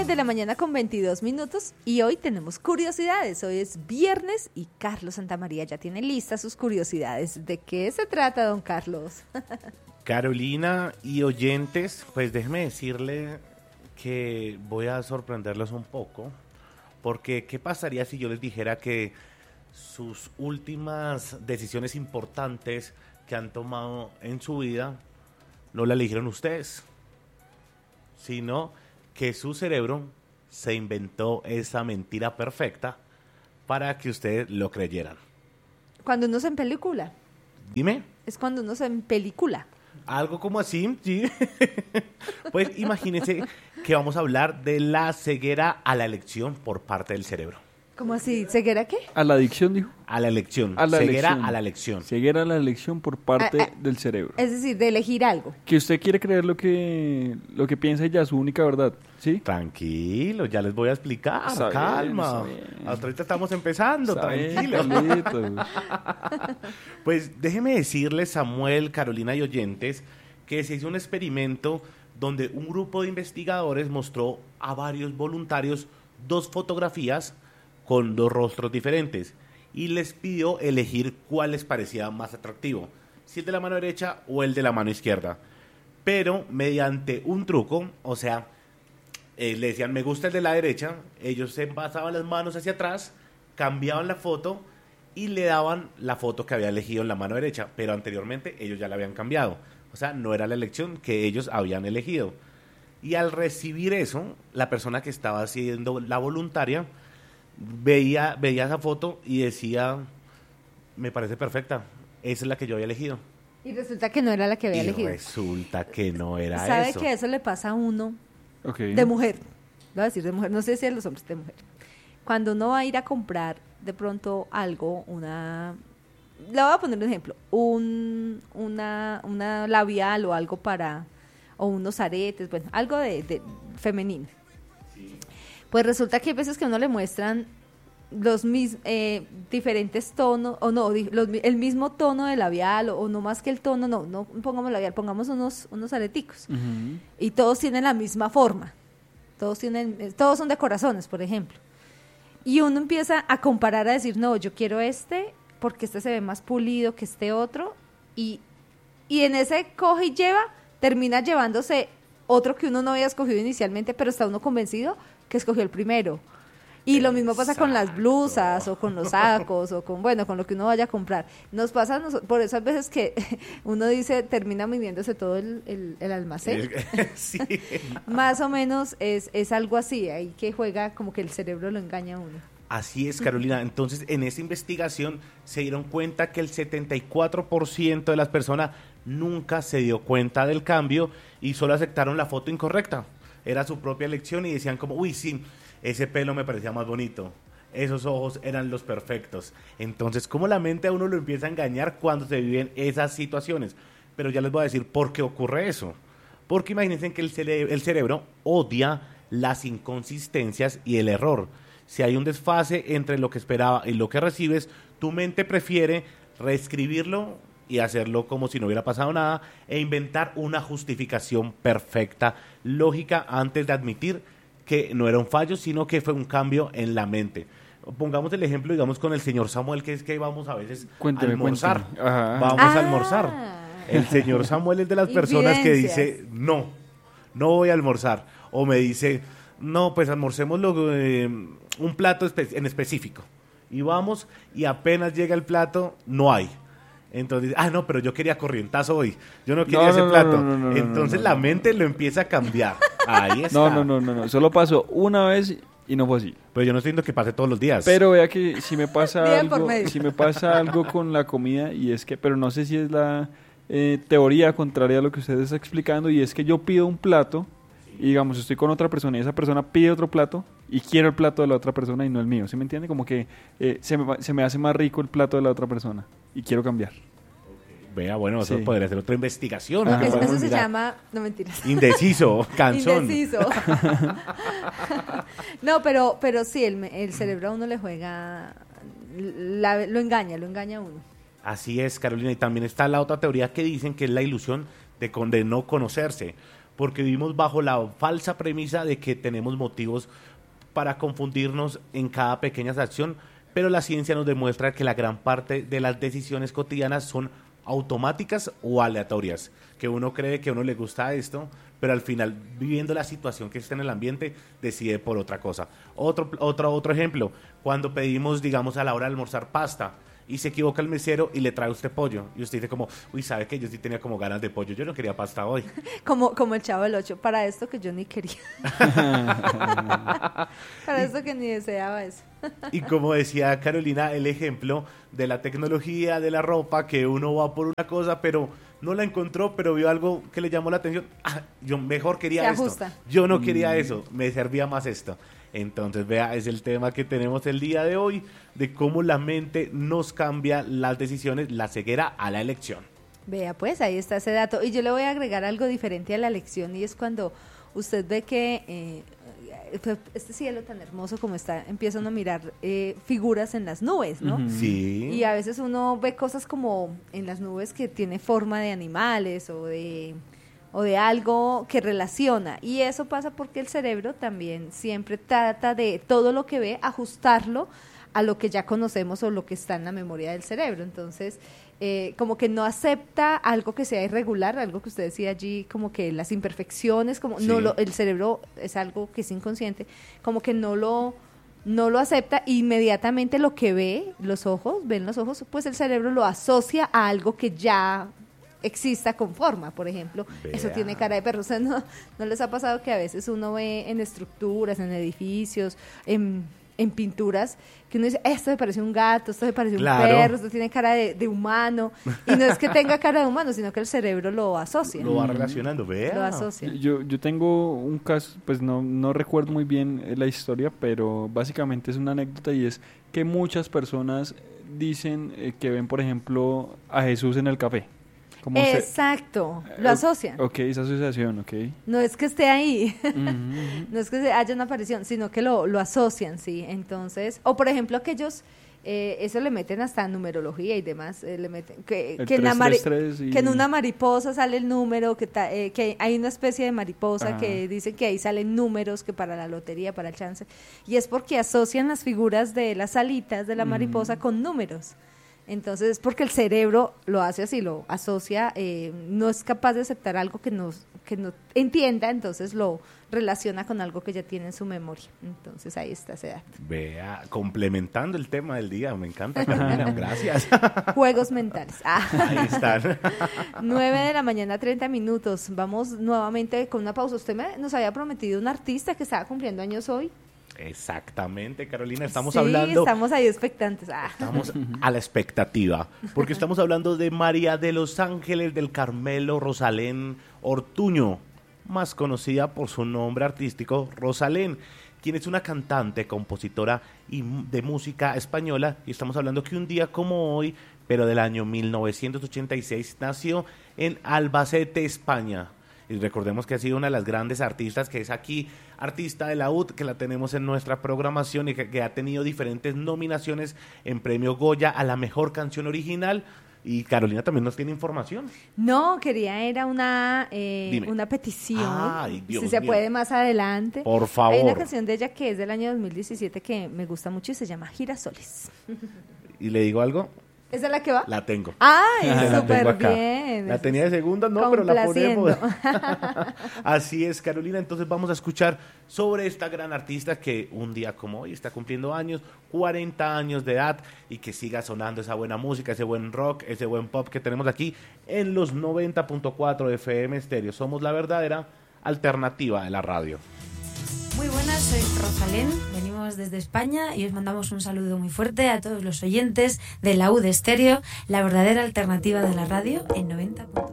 de la mañana con 22 minutos y hoy tenemos curiosidades. Hoy es viernes y Carlos Santamaría ya tiene listas sus curiosidades. ¿De qué se trata, don Carlos? Carolina y oyentes, pues déjeme decirle que voy a sorprenderlos un poco, porque ¿qué pasaría si yo les dijera que sus últimas decisiones importantes que han tomado en su vida no la eligieron ustedes, sino que su cerebro se inventó esa mentira perfecta para que ustedes lo creyeran? Cuando uno se en película. Dime. Es cuando uno se en película. Algo como así, sí. Pues imagínense que vamos a hablar de la ceguera a la elección por parte del cerebro. ¿Cómo así? ¿Ceguera qué? A la adicción, dijo. A la elección. A la ceguera elección. a la elección. Ceguera a la elección por parte del cerebro. Es decir, de elegir algo. Que usted quiere creer lo que piensa y ya su única verdad, ¿sí? Tranquilo, ya les voy a explicar. Está bien, calma. está bien. Hasta ahorita estamos empezando, Está bien, tranquilo. Carlitos. Pues déjeme decirles, Samuel, Carolina y oyentes, que se hizo un experimento donde un grupo de investigadores mostró a varios voluntarios 2 fotografías con 2 rostros diferentes y les pidió elegir cuál les parecía más atractivo, si el de la mano derecha o el de la mano izquierda. Pero mediante un truco, o sea, le decían me gusta el de la derecha, ellos se pasaban las manos hacia atrás, cambiaban la foto y le daban la foto que había elegido en la mano derecha, pero anteriormente ellos ya la habían cambiado. O sea, no era la elección que ellos habían elegido. Y al recibir eso, la persona que estaba haciendo la voluntaria veía esa foto y decía, me parece perfecta, esa es la que yo había elegido. Y resulta que no era la que había elegido. Resulta que no era ¿Sabe eso. que eso le pasa a uno Okay. de mujer? Voy a decir de mujer, no sé si a los hombres de mujer. Cuando uno va a ir a comprar de pronto algo, le voy a poner un ejemplo, una labial o algo o unos aretes, bueno, algo de femenino. Sí. Pues resulta que hay veces que a uno le muestran los diferentes tonos, o no, el mismo tono de labial, o no más que el tono, no pongamos labial, pongamos unos areticos. Uh-huh. Y todos tienen la misma forma, todos son de corazones, por ejemplo. Y uno empieza a comparar, a decir, no, yo quiero este, porque este se ve más pulido que este otro, y en ese coge y lleva, termina llevándose otro que uno no había escogido inicialmente, pero está uno convencido que escogió el primero. Y lo mismo pasa con las blusas, o con los sacos, o con lo que uno vaya a comprar. Nos pasa por esas veces que uno dice, termina midiéndose todo el almacén. Sí. Más o menos es algo así, ahí que juega como que el cerebro lo engaña a uno. Así es, Carolina. Entonces, en esa investigación se dieron cuenta que el 74% de las personas nunca se dio cuenta del cambio y solo aceptaron la foto incorrecta. Era su propia elección y decían como, uy, sí, ese pelo me parecía más bonito, esos ojos eran los perfectos. Entonces, ¿cómo la mente a uno lo empieza a engañar cuando se viven esas situaciones? Pero ya les voy a decir por qué ocurre eso. Porque imagínense que el cerebro odia las inconsistencias y el error. Si hay un desfase entre lo que esperaba y lo que recibes, tu mente prefiere reescribirlo y hacerlo como si no hubiera pasado nada e inventar una justificación perfecta, lógica, antes de admitir que no era un fallo, sino que fue un cambio en la mente. Pongamos el ejemplo, digamos, con el señor Samuel, que es que vamos a veces a almorzar. Vamos a almorzar. El señor Samuel es de las personas que dice, no voy a almorzar. O me dice, no, pues almorcemos un plato en específico. Y vamos, y apenas llega el plato, no hay. Entonces, no, pero yo quería corrientazo hoy. Yo no quería ese plato. Entonces la mente lo empieza a cambiar. Ahí está. No. Solo pasó una vez y no fue así. Pero yo no estoy diciendo que pase todos los días. Pero vea que si me pasa algo con la comida, y es que, pero no sé si es la teoría contraria a lo que usted está explicando, y es que yo pido un plato, y digamos, estoy con otra persona y esa persona pide otro plato, y quiero el plato de la otra persona y no el mío. ¿Sí me entiende? Como que se me hace más rico el plato de la otra persona y quiero cambiar. Vea, bueno, eso podría ser otra investigación. Eso se llama, no mentiras. Indeciso, cansón. Indeciso. No, pero sí, el cerebro a uno le juega, lo engaña a uno. Así es, Carolina, y también está la otra teoría que dicen que es la ilusión de no conocerse. porque vivimos bajo la falsa premisa de que tenemos motivos para confundirnos en cada pequeña acción, pero la ciencia nos demuestra que la gran parte de las decisiones cotidianas son automáticas o aleatorias, que uno cree que a uno le gusta esto, pero al final, viviendo la situación que está en el ambiente, decide por otra cosa. Otro ejemplo, cuando pedimos, digamos, a la hora de almorzar pasta, y se equivoca el mesero y le trae usted pollo, y usted dice como, uy, ¿sabe qué? Yo sí tenía como ganas de pollo, yo no quería pasta hoy. Como el Chavo del Ocho, para esto que yo ni quería. Para esto que ni deseaba eso. Y como decía Carolina, el ejemplo de la tecnología, de la ropa, que uno va por una cosa, pero no la encontró, pero vio algo que le llamó la atención. Yo mejor quería esto. Yo no quería eso, me servía más esto. Entonces, vea, es el tema que tenemos el día de hoy, de cómo la mente nos cambia las decisiones, la ceguera a la elección. Vea, pues ahí está ese dato. Y yo le voy a agregar algo diferente a la elección, y es cuando usted ve que este cielo tan hermoso como está, empieza uno a mirar figuras en las nubes, ¿no? Sí. Y a veces uno ve cosas como en las nubes que tiene forma de animales o de algo que relaciona, y eso pasa porque el cerebro también siempre trata de todo lo que ve ajustarlo a lo que ya conocemos o lo que está en la memoria del cerebro. Entonces como que no acepta algo que sea irregular, algo que usted decía allí, como que las imperfecciones, como sí. El cerebro es algo que es inconsciente, como que no lo acepta. Inmediatamente lo que ven los ojos, pues el cerebro lo asocia a algo que ya exista con forma. Por ejemplo, vea, eso tiene cara de perro. O sea, ¿no les ha pasado que a veces uno ve en estructuras, en edificios, en pinturas, que uno dice, esto me parece un gato, esto me parece claro. un perro, esto tiene cara de humano, y no es que tenga cara de humano, sino que el cerebro lo asocia. Lo va relacionando, vea. Lo asocia. Yo tengo un caso, pues no recuerdo muy bien la historia, pero básicamente es una anécdota, y es que muchas personas dicen que ven, por ejemplo, a Jesús en el café. Exacto, lo asocian. Ok, esa asociación, ok. No es que esté ahí, no es que haya una aparición, sino que lo asocian, sí. Entonces, o por ejemplo aquellos, eso le meten hasta numerología y demás, le meten que en una mariposa sale el número, que hay una especie de mariposa que dicen que ahí salen números, que para la lotería, para el chance, y es porque asocian las figuras de las alitas de la mariposa con números. Entonces, porque el cerebro lo hace así, lo asocia, no es capaz de aceptar algo que no entienda, entonces lo relaciona con algo que ya tiene en su memoria. Entonces, ahí está ese dato. Vea, complementando el tema del día, me encanta, Carolina, gracias. Juegos mentales. Ahí están. 9:30 a.m. Vamos nuevamente con una pausa. Usted nos había prometido un artista que estaba cumpliendo años hoy. Exactamente, Carolina, estamos sí, hablando... estamos ahí expectantes. Estamos a la expectativa, porque estamos hablando de María de los Ángeles del Carmelo Rosalén Ortuño, más conocida por su nombre artístico Rosalén, quien es una cantante, compositora y de música española, y estamos hablando que un día como hoy, pero del año 1986, nació en Albacete, España. Y recordemos que ha sido una de las grandes artistas, que es aquí artista de la UD, que la tenemos en nuestra programación y que ha tenido diferentes nominaciones en Premio Goya a la mejor canción original. Y Carolina también nos tiene información. No, era una petición. Ay, Dios si se puede más adelante. Por favor. Hay una canción de ella que es del año 2017 que me gusta mucho y se llama Girasoles. ¿Y le digo algo? ¿Esa es la que va? La tengo. ¡Ay, súper bien! La tenía de segunda, no, pero la ponemos. Así es, Carolina. Entonces vamos a escuchar sobre esta gran artista que un día como hoy está cumpliendo años, 40 años de edad, y que siga sonando esa buena música, ese buen rock, ese buen pop que tenemos aquí en los 90.4 FM Estéreo. Somos la verdadera alternativa de la radio. Muy buenas, soy Rosalén, venimos desde España y os mandamos un saludo muy fuerte a todos los oyentes de la UD Estéreo, la verdadera alternativa de la radio en 90.